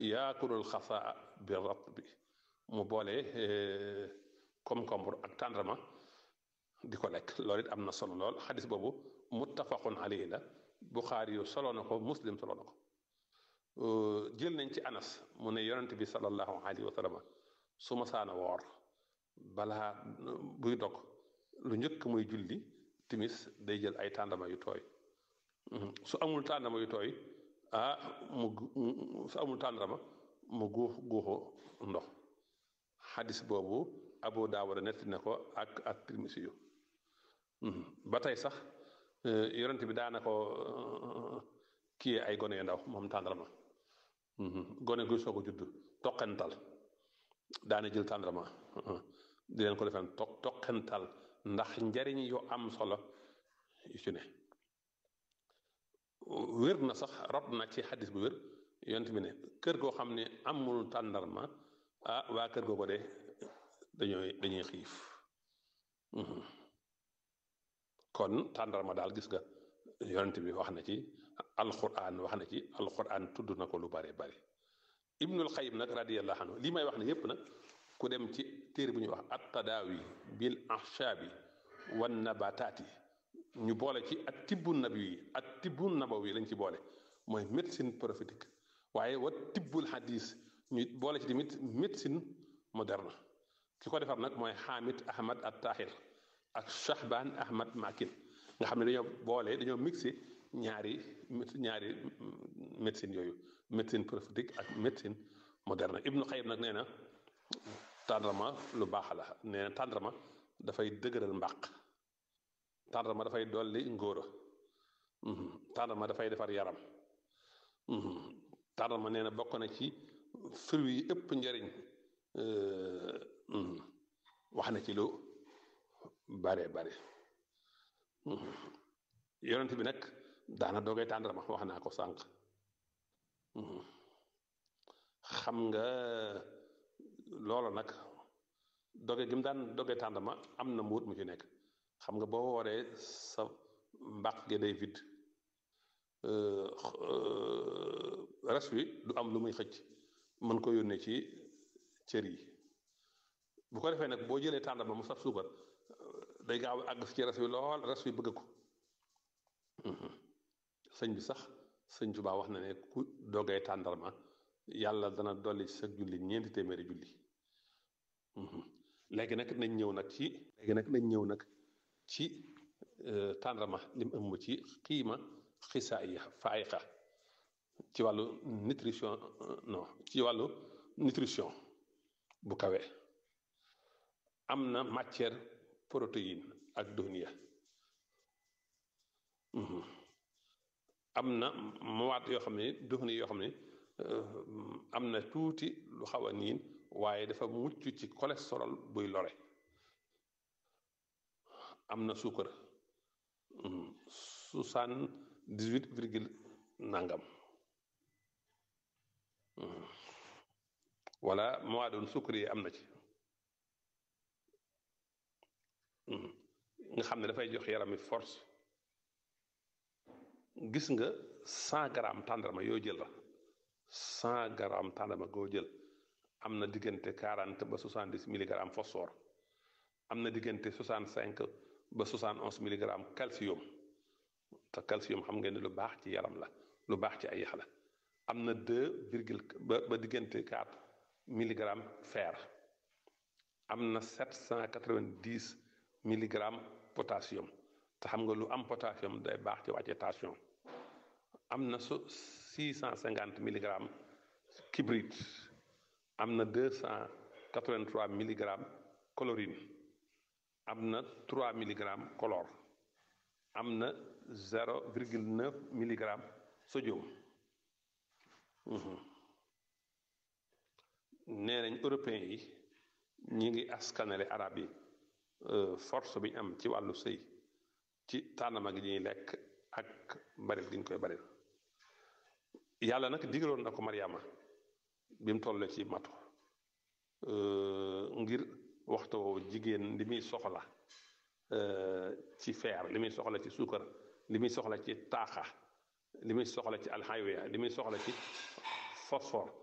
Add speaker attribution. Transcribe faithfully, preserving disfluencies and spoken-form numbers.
Speaker 1: yaakulul xasaa bi rat bi mu boole concombre ak tàndarma di ko lekk loolu it am na solo lool xadis boobu muttafaqun alayhi la buxaari yu solo na ko muslim solo na ko jël nañ ci anas mu ne yonent bi sallallahu alayhi wa sallam su ma saana woor balaa buy dog lu njëkk muy julli timis day jël ay tàndama yu tooy su amul tàndama yu tooy ah mu su amul tàndama mu guux guuxu ndox xadis boobu Abu Daawud netti na ko ak ak Tirmisi yu ba tey sax yonent bi daana ko kii ay gone yu ndaw moom tàndarma gone guy soog a judd toqental daana jël tàndarma di leen ko defee to toqental ndax njariñ yu am solo yu ci ne wér na sax rot na ci xadis bu wér yonent bi ne kër goo xam ne amul tàndarma ah waa kër googu de dañooy dañuy xiif kon tàndarma daal gis nga yonent bi wax na ci alquran wax na ci alquran tudd na ko lu bare bare ibnul xayim nag radiyallahu anhu lii may wax ne yépp nag ku dem ci téere bu ñuy wax at tadaawi bil ahshaabi wan nabataati ñu boole ci at tibbu nabi yi at tibbu nabawi lañ ci boole mooy médecine prophétique waaye wa tibbul hadis ñu boole ci tamit médecine moderne ki ko defar nag mooy Hamid Ahmad at Tahir ak Shahban Ahmad Makin nga xam ne dañoo boole dañoo mixé ñaari ñaari médecine yooyu médecine prophétique ak médecine moderne Ibnu Xayyim nag nee na tàndarma lu baax la nee na tàndarma dafay dëgëral mbàq tàndarma dafay dolli ngóora tàndarma dafay defar yaram tàndarma nee na bokk na ci fruits yi ëpp njariñ wax na ci lu bare bare yonent bi nag daana doogay tàndarma wax naa ko sànq xam nga loola nag doge gi mu daan doge tàndarma am na muut mu ci nekk xam nga boo wooree sa mbàq gi day vide res wi du am lu muy xëcc mën ko yónnee ci cër yi bu ko defee nag boo jëlee tàndarma mu saf suukar day gaaw àgg ci res wi lool res wi bëgg ko sëñ bi sax sëñ Tuubaa wax na ne ku dogee tàndarma yàlla dana dolli ci sa julli ñeenti téeméeri julli léegi nag nañ ñëw nag ci léegi nag nañ ñëw nag ci tàndarma lim ëmb ci xiima xisaaya faayiqa ci wàllu nutrition non ci wàllu nutrition bu kawe am na matière protéine ak duhniya am na mawaat yoo xam ne duhniya yoo xam ne am na tuuti lu xaw a niin waaye dafa mucc ci cholestérol buy lore am na suukar soixante-dix-huit virgule nangam wala mawaadun suukar yi am na ci nga xam ne dafay jox yarami force gis nga cent grammes tàndarma yoo jël la cent grammes tàndarma goo jël am na diggante quarante ba soixante-dix milligrammes phosphore am na diggante soixante-cinq ba soixante onze milligrammes calcium te calcium xam ngeen ne lu baax ci yaram la lu baax ci ay yax la am na deux virgule ba ba diggante quatre milligrammes fer am na sept cent quatre-vingt-dix milligrammes potassium te xam nga lu am potassium day baax ci wàcce tension am na su six cent cinquante milligrammes kibrit am na deux cent quatre-vingt-trois milligrammes chlorine am na trois milligrammes color am na zéro virgule neuf milligrammes sodium nee nañ européens yi ñi ngi askanale arab yi force bi am ci wàllu sëy ci tànnama gi ñuy lekk ak baril gi ñu koy baril yàlla nag digaloon na ko Mariama bi mu toll ci matu ngir waxtu jigéen li muy soxla ci fer li muy soxla ci suukar li muy soxla ci taaxa li muy soxla ci alxaywiya li muy soxla ci phosphore